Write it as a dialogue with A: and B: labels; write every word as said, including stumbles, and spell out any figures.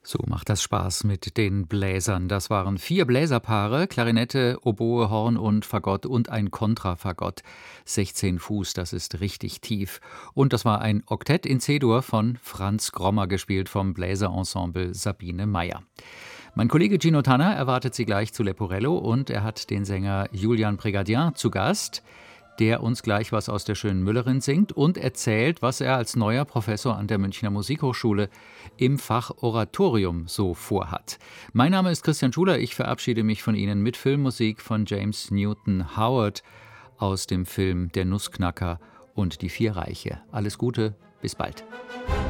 A: So macht das Spaß mit den Bläsern. Das waren vier Bläserpaare, Klarinette, Oboe, Horn und Fagott und ein Kontrafagott. sechzehn Fuß, das ist richtig tief. Und das war ein Oktett in C-Dur von Franz Grommer, gespielt vom Bläserensemble Sabine Meyer. Mein Kollege Gino Tanner erwartet Sie gleich zu Leporello und er hat den Sänger Julian Prégardien zu Gast, der uns gleich was aus der schönen Müllerin singt und erzählt, was er als neuer Professor an der Münchner Musikhochschule im Fach Oratorium so vorhat. Mein Name ist Christian Schuler, ich verabschiede mich von Ihnen mit Filmmusik von James Newton Howard aus dem Film Der Nussknacker und die vier Reiche. Alles Gute, bis bald.